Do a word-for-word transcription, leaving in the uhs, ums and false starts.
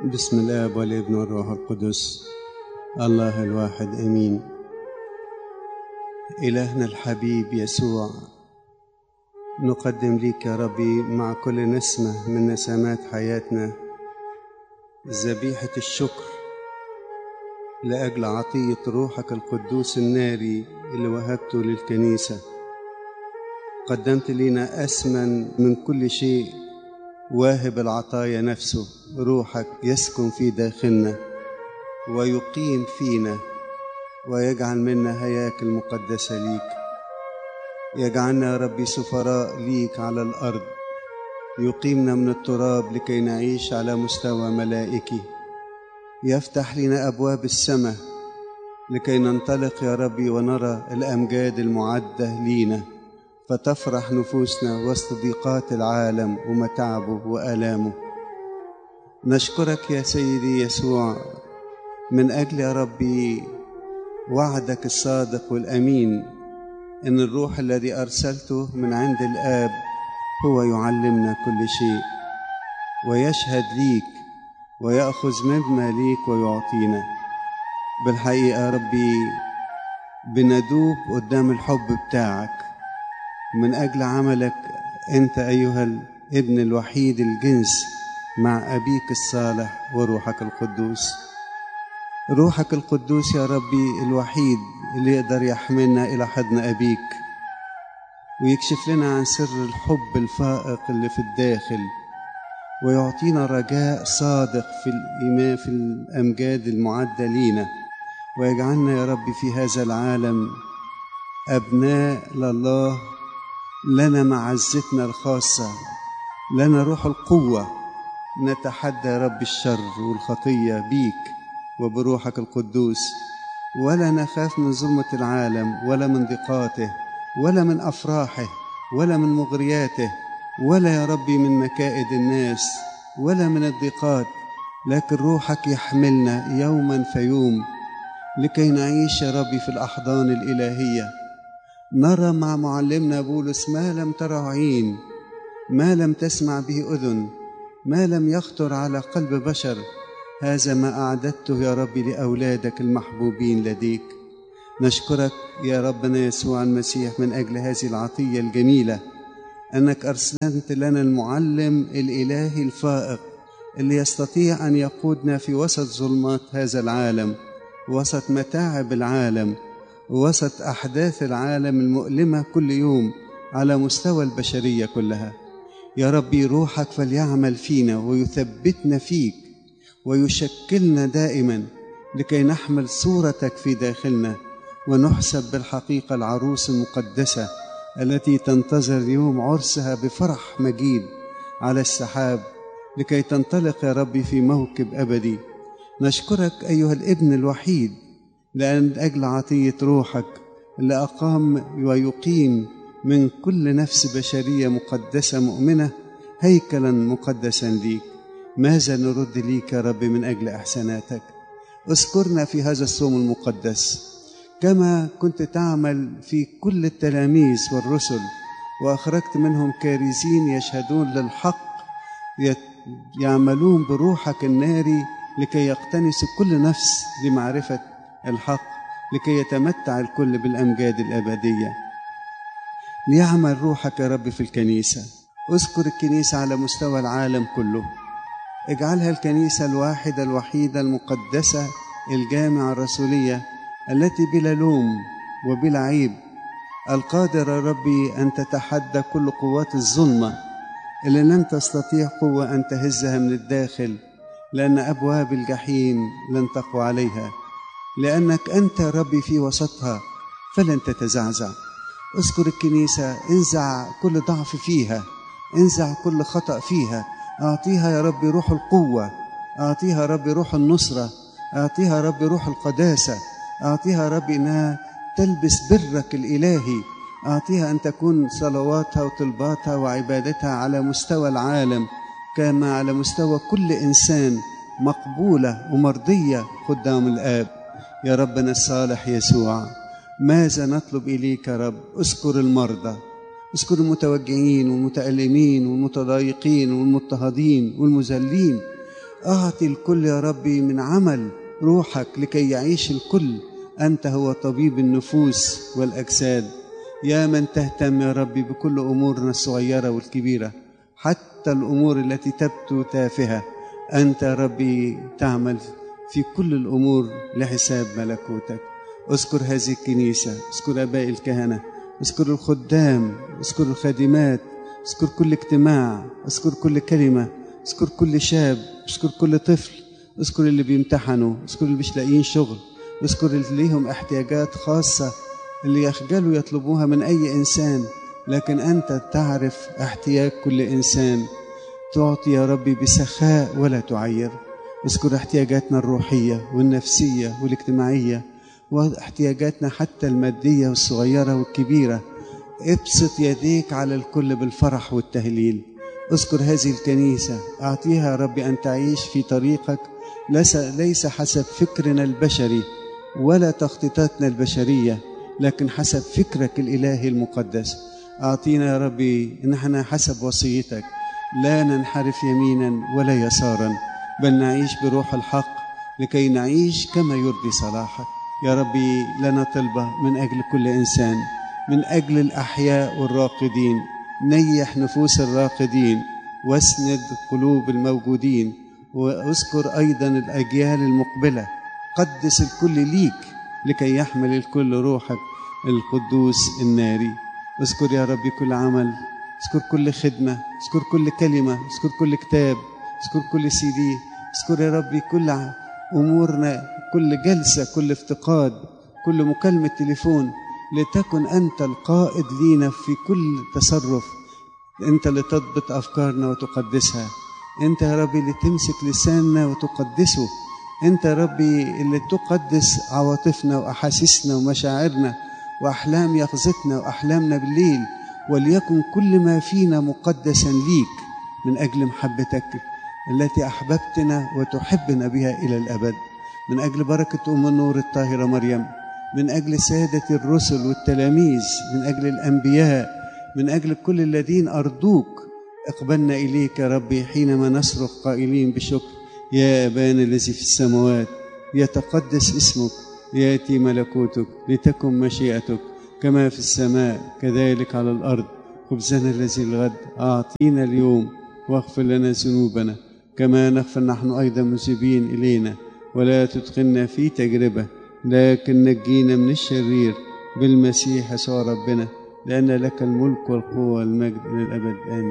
بسم الله والابن والروح القدس الله الواحد امين. الهنا الحبيب يسوع، نقدم ليك يا ربي مع كل نسمة من نسمات حياتنا ذبيحة الشكر لأجل عطية روحك القدوس الناري اللي وهبته للكنيسة. قدمت لنا أثمن من كل شيء، واهب العطايا نفسه، روحك يسكن في داخلنا ويقيم فينا ويجعل منا هياكل مقدسة ليك. يجعلنا يا ربي سفراء ليك على الأرض، يقيمنا من التراب لكي نعيش على مستوى ملائكي. يفتح لنا أبواب السماء لكي ننطلق يا ربي ونرى الأمجاد المعدة لينا، فتفرح نفوسنا وسط ضيقات العالم ومتاعبه وآلامه. نشكرك يا سيدي يسوع من أجل يا ربي وعدك الصادق والأمين إن الروح الذي أرسلته من عند الآب هو يعلمنا كل شيء ويشهد ليك ويأخذ مما ليك ويعطينا. بالحقيقة يا ربي بندوب قدام الحب بتاعك من أجل عملك أنت أيها الابن الوحيد الجنس مع أبيك الصالح وروحك القدوس. روحك القدوس يا ربي الوحيد اللي يقدر يحملنا إلى حضن أبيك ويكشف لنا عن سر الحب الفائق اللي في الداخل، ويعطينا رجاء صادق في الإيمان في الأمجاد المعدة لينا، ويجعلنا يا ربي في هذا العالم أبناء لله، لنا معزتنا الخاصة، لنا روح القوة، نتحدى يا رب الشر والخطية بيك وبروحك القدوس، ولا نخاف من ظلمة العالم ولا من ضيقاته ولا من أفراحه ولا من مغرياته ولا يا ربي من مكائد الناس ولا من الضيقات، لكن روحك يحملنا يوما فيوم لكي نعيش يا ربي في الأحضان الإلهية. نرى مع معلمنا بولس ما لم تره عين، ما لم تسمع به أذن، ما لم يخطر على قلب بشر، هذا ما أعددته يا ربي لأولادك المحبوبين لديك. نشكرك يا ربنا يسوع المسيح من أجل هذه العطية الجميلة، أنك أرسلت لنا المعلم الإلهي الفائق اللي يستطيع أن يقودنا في وسط ظلمات هذا العالم، وسط متاعب العالم، وسط أحداث العالم المؤلمة كل يوم على مستوى البشرية كلها. يا ربي روحك فليعمل فينا ويثبتنا فيك ويشكلنا دائما لكي نحمل صورتك في داخلنا ونحسب بالحقيقة العروس المقدسة التي تنتظر يوم عرسها بفرح مجيد على السحاب لكي تنطلق يا ربي في موكب أبدي. نشكرك أيها الابن الوحيد لأن أجل عطية روحك اللي أقام ويقيم من كل نفس بشرية مقدسة مؤمنة هيكلا مقدسا ليك. ماذا نرد ليك يا رب من أجل إحساناتك؟ اذكرنا في هذا الصوم المقدس كما كنت تعمل في كل التلاميذ والرسل، وأخرجت منهم كارزين يشهدون للحق يعملون بروحك الناري لكي يقتنسوا كل نفس لمعرفة الحق، لكي يتمتع الكل بالأمجاد الأبدية. ليعمل روحك يا رب في الكنيسة. اذكر الكنيسة على مستوى العالم كله، اجعلها الكنيسة الواحدة الوحيدة المقدسة الجامعة الرسولية التي بلا لوم وبلا عيب، القادرة يا ربي أن تتحدى كل قوات الظلمة اللي لن تستطيع قوة أن تهزها من الداخل، لأن أبواب الجحيم لن تقوى عليها، لأنك أنت ربي في وسطها فلن تتزعزع. اذكر الكنيسة، انزع كل ضعف فيها، انزع كل خطأ فيها، أعطيها يا ربي روح القوة، أعطيها يا ربي روح النصرة، أعطيها يا ربي روح القداسة، أعطيها يا ربي أنها تلبس برك الإلهي، أعطيها أن تكون صلواتها وطلباتها وعبادتها على مستوى العالم كما على مستوى كل إنسان مقبولة ومرضية قدام الآب. يا ربنا الصالح يسوع، ماذا نطلب إليك يا رب؟ اذكر المرضى، اذكر المتوجعين والمتألمين والمتضايقين والمضطهدين والمذلين، أعطي الكل يا ربي من عمل روحك لكي يعيش الكل. أنت هو طبيب النفوس والأجساد، يا من تهتم يا ربي بكل أمورنا الصغيرة والكبيرة، حتى الأمور التي تبدو تافهة أنت يا ربي تعمل في كل الأمور لحساب ملكوتك. اذكر هذه الكنيسة، اذكر آباء الكهنة، اذكر الخدام، اذكر الخادمات، اذكر كل اجتماع، اذكر كل كلمة، اذكر كل شاب، اذكر كل طفل، اذكر اللي بيمتحنوا، اذكر اللي مش لاقيين شغل، اذكر اللي ليهم احتياجات خاصة اللي يخجلوا يطلبوها من أي إنسان، لكن أنت تعرف احتياج كل إنسان. تعطي يا ربي بسخاء ولا تعير. اذكر احتياجاتنا الروحية والنفسية والاجتماعية واحتياجاتنا حتى المادية والصغيرة والكبيرة. ابسط يديك على الكل بالفرح والتهليل. اذكر هذه الكنيسة، أعطيها يا ربي أن تعيش في طريقك ليس حسب فكرنا البشري ولا تخطيطاتنا البشرية، لكن حسب فكرك الإلهي المقدس. أعطينا يا ربي إن احنا حسب وصيتك لا ننحرف يمينا ولا يسارا، بل نعيش بروح الحق لكي نعيش كما يرضي صلاحك. يا ربي لنا طلبة من أجل كل إنسان، من أجل الأحياء والراقدين، نيح نفوس الراقدين واسند قلوب الموجودين، واذكر أيضا الأجيال المقبلة. قدس الكل ليك لكي يحمل الكل روحك القدوس الناري. اذكر يا ربي كل عمل، اذكر كل خدمة، اذكر كل كلمة، اذكر كل كتاب، اذكر كل سي دي، اذكر يا ربي كل أمورنا، كل جلسة، كل افتقاد، كل مكالمة تليفون، لتكن أنت القائد لينا في كل تصرف. أنت اللي تضبط أفكارنا وتقدسها، أنت يا ربي اللي تمسك لساننا وتقدسه، أنت يا ربي اللي تقدس عواطفنا وأحاسيسنا ومشاعرنا وأحلام يقظتنا وأحلامنا بالليل. وليكن كل ما فينا مقدسا ليك من أجل محبتك التي أحببتنا وتحبنا بها إلى الأبد. من أجل بركة أم النور الطاهرة مريم، من أجل سادة الرسل والتلاميذ، من أجل الأنبياء، من أجل كل الذين أرضوك، اقبلنا إليك يا ربي حينما نصرخ قائلين بشكر: يا أبانا الذي في السماوات، يتقدس اسمك، يأتي ملكوتك، لتكن مشيئتك كما في السماء كذلك على الأرض. خبزنا الذي الغد أعطينا اليوم، واغفر لنا ذنوبنا كما نغفر نحن أيضا مذنبين إلينا، ولا تدخلنا في تجربة لكن نجينا من الشرير بالمسيح يسوع ربنا، لأن لك الملك والقوة والمجد إلى الأبد. آمين.